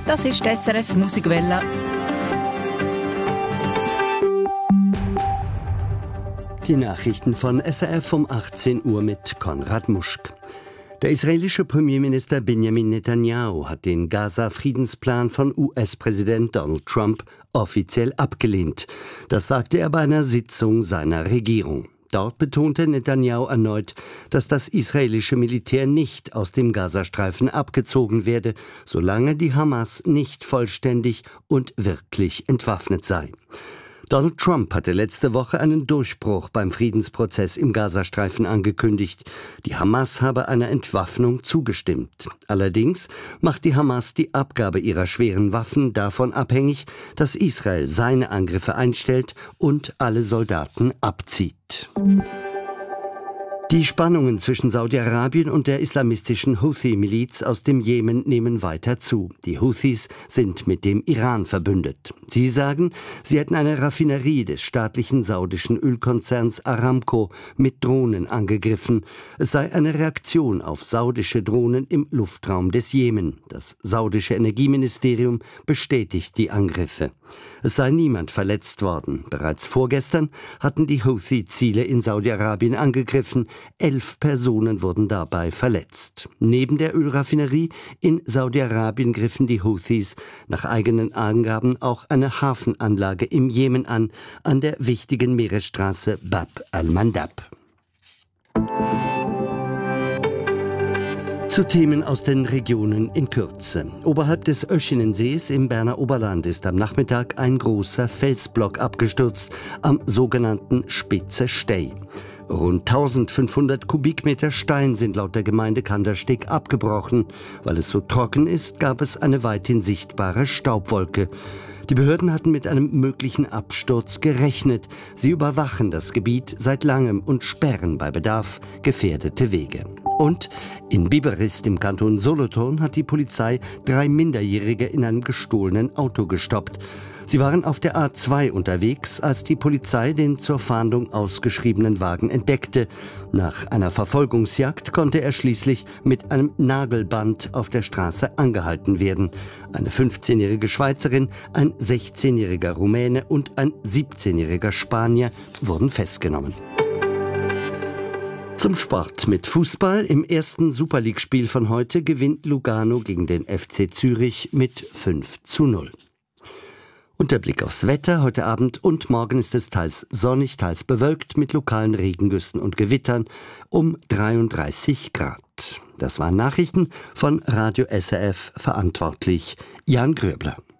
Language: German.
Das ist die SRF Musikwelle. Die Nachrichten von SRF um 18 Uhr mit Konrad Muschk. Der israelische Premierminister Benjamin Netanyahu hat den Gaza-Friedensplan von US-Präsident Donald Trump offiziell abgelehnt. Das sagte er bei einer Sitzung seiner Regierung. Dort betonte Netanyahu erneut, dass das israelische Militär nicht aus dem Gazastreifen abgezogen werde, solange die Hamas nicht vollständig und wirklich entwaffnet sei. Donald Trump hatte letzte Woche einen Durchbruch beim Friedensprozess im Gazastreifen angekündigt. Die Hamas habe einer Entwaffnung zugestimmt. Allerdings macht die Hamas die Abgabe ihrer schweren Waffen davon abhängig, dass Israel seine Angriffe einstellt und alle Soldaten abzieht. Die Spannungen zwischen Saudi-Arabien und der islamistischen Houthi-Miliz aus dem Jemen nehmen weiter zu. Die Houthis sind mit dem Iran verbündet. Sie sagen, sie hätten eine Raffinerie des staatlichen saudischen Ölkonzerns Aramco mit Drohnen angegriffen. Es sei eine Reaktion auf saudische Drohnen im Luftraum des Jemen. Das saudische Energieministerium bestätigt die Angriffe. Es sei niemand verletzt worden. Bereits vorgestern hatten die Houthi-Ziele in Saudi-Arabien angegriffen. 11 Personen wurden dabei verletzt. Neben der Ölraffinerie in Saudi-Arabien griffen die Houthis nach eigenen Angaben auch eine Hafenanlage im Jemen an der wichtigen Meeresstraße Bab al-Mandab. Zu Themen aus den Regionen in Kürze. Oberhalb des Öschinensees im Berner Oberland ist am Nachmittag ein großer Felsblock abgestürzt am sogenannten Spitze Stey. Rund 1500 Kubikmeter Stein sind laut der Gemeinde Kandersteg abgebrochen. Weil es so trocken ist, gab es eine weithin sichtbare Staubwolke. Die Behörden hatten mit einem möglichen Absturz gerechnet. Sie überwachen das Gebiet seit langem und sperren bei Bedarf gefährdete Wege. Und in Biberist im Kanton Solothurn hat die Polizei 3 Minderjährige in einem gestohlenen Auto gestoppt. Sie waren auf der A2 unterwegs, als die Polizei den zur Fahndung ausgeschriebenen Wagen entdeckte. Nach einer Verfolgungsjagd konnte er schließlich mit einem Nagelband auf der Straße angehalten werden. Eine 15-jährige Schweizerin, ein 16-jähriger Rumäne und ein 17-jähriger Spanier wurden festgenommen. Zum Sport mit Fußball. Im ersten Super League-Spiel von heute gewinnt Lugano gegen den FC Zürich mit 5:0. Und der Blick aufs Wetter. Heute Abend und morgen ist es teils sonnig, teils bewölkt mit lokalen Regengüssen und Gewittern um 33 Grad. Das waren Nachrichten von Radio SRF, verantwortlich Jan Gröbler.